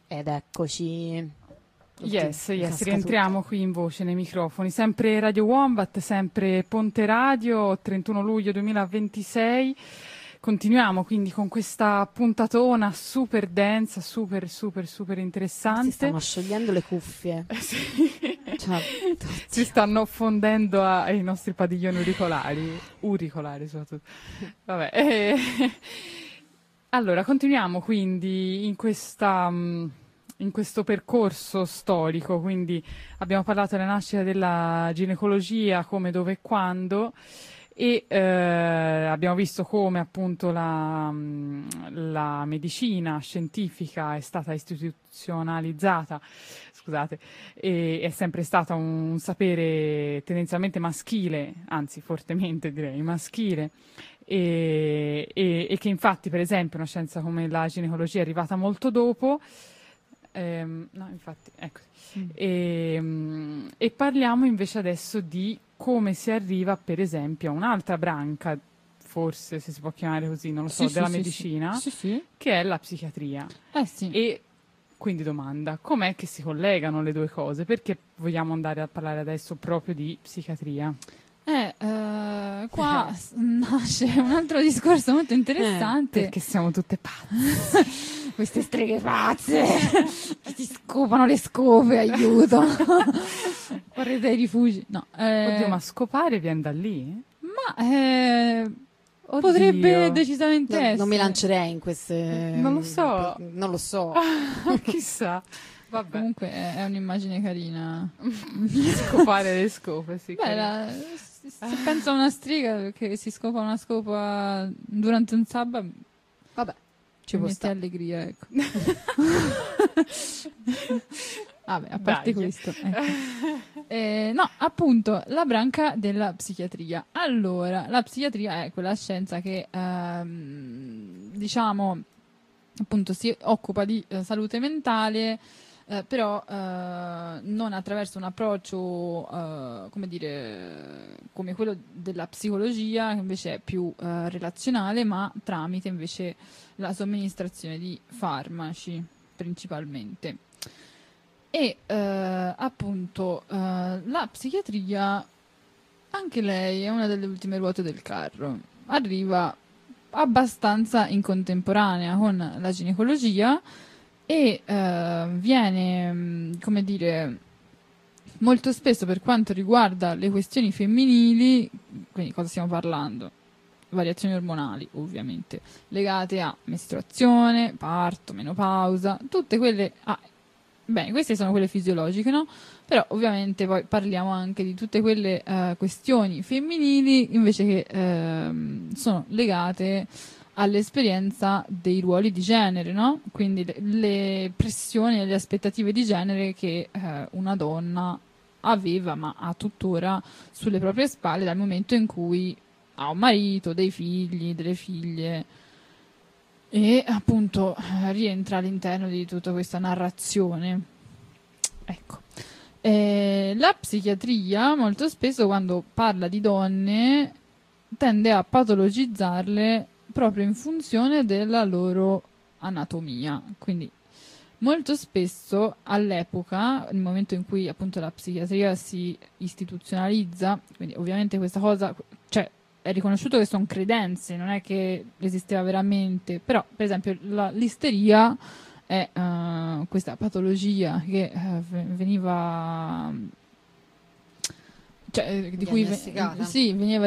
Ed eccoci. Yes, rientriamo qui in voce nei microfoni. Sempre Radio Wombat, sempre Ponte Radio, 31 luglio 2026. Continuiamo quindi con questa puntatona super densa, super interessante. Si stanno sciogliendo le cuffie. Sì. Cioè, si stanno fondendo ai nostri padiglioni auricolari soprattutto. Vabbè. Allora, continuiamo quindi in questo percorso storico, quindi abbiamo parlato della nascita della ginecologia, come, dove e quando, e abbiamo visto come appunto la medicina scientifica è stata istituzionalizzata, scusate, e è sempre stata un sapere tendenzialmente maschile, anzi fortemente direi maschile, e che infatti per esempio una scienza come la ginecologia è arrivata molto dopo. No, infatti, ecco. E parliamo invece adesso di come si arriva, per esempio, a un'altra branca, forse se si può chiamare così, non lo so, della medicina, che è la psichiatria. Sì. E quindi domanda, com'è che si collegano le due cose? Perché vogliamo andare a parlare adesso proprio di psichiatria? Qua nasce un altro discorso molto interessante. Perché siamo tutte pazze. Queste streghe pazze si scopano le scope, aiuto. Correte ai rifugi. No, Oddio, ma scopare viene da lì? Ma potrebbe decisamente essere. Non mi lancerei in queste... Non lo so. Non lo so. Chissà. Vabbè. Comunque è un'immagine carina. Scopare le scope, sì. Beh, se penso a una strega che si scopa una scopa durante un sabato, vabbè, ci mette allegria, ecco. Vabbè, a parte questo, ecco. No, appunto, la branca della psichiatria. Allora, la psichiatria è quella scienza che diciamo appunto si occupa di salute mentale, però non attraverso un approccio come dire, come quello della psicologia, che invece è più relazionale, ma tramite invece la somministrazione di farmaci principalmente. E appunto la psichiatria, anche lei è una delle ultime ruote del carro, arriva abbastanza in contemporanea con la ginecologia e viene, come dire, molto spesso per quanto riguarda le questioni femminili, quindi cosa stiamo parlando? Variazioni ormonali, ovviamente, legate a mestruazione, parto, menopausa, tutte quelle... bene, queste sono quelle fisiologiche, no? Però ovviamente poi parliamo anche di tutte quelle questioni femminili invece che sono legate all'esperienza dei ruoli di genere, no? Quindi le pressioni e le aspettative di genere che una donna aveva, ma ha tuttora sulle proprie spalle dal momento in cui ha un marito, dei figli, delle figlie, e appunto rientra all'interno di tutta questa narrazione. Ecco. La psichiatria molto spesso quando parla di donne tende a patologizzarle proprio in funzione della loro anatomia, quindi molto spesso all'epoca, nel momento in cui appunto la psichiatria si istituzionalizza, quindi ovviamente questa cosa, cioè è riconosciuto che sono credenze, non è che esisteva veramente, però per esempio l'isteria è questa patologia che veniva, cioè, di cui veniva